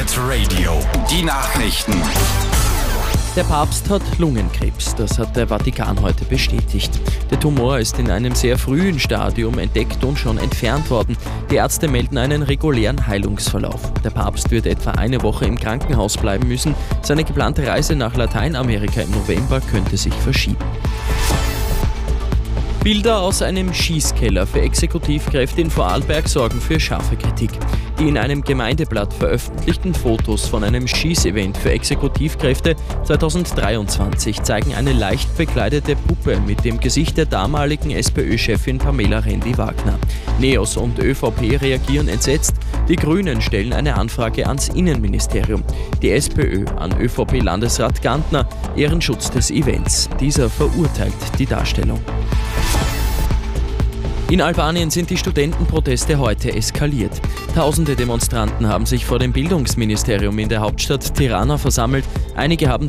Hit Radio. Die Nachrichten. Der Papst hat Lungenkrebs, das hat der Vatikan heute bestätigt. Der Tumor ist in einem sehr frühen Stadium entdeckt und schon entfernt worden. Die Ärzte melden einen regulären Heilungsverlauf. Der Papst wird etwa eine Woche im Krankenhaus bleiben müssen. Seine geplante Reise nach Lateinamerika im November könnte sich verschieben. Bilder aus einem Schießkeller für Exekutivkräfte in Vorarlberg sorgen für scharfe Kritik. Die in einem Gemeindeblatt veröffentlichten Fotos von einem Schießevent für Exekutivkräfte 2023 zeigen eine leicht bekleidete Puppe mit dem Gesicht der damaligen SPÖ-Chefin Pamela Rendi-Wagner. NEOS und ÖVP reagieren entsetzt. Die Grünen stellen eine Anfrage ans Innenministerium. Die SPÖ an ÖVP-Landesrat Gantner Ehrenschutz des Events. Dieser verurteilt die Darstellung. In Albanien sind die Studentenproteste heute eskaliert. Tausende Demonstranten haben sich vor dem Bildungsministerium in der Hauptstadt Tirana versammelt. Einige haben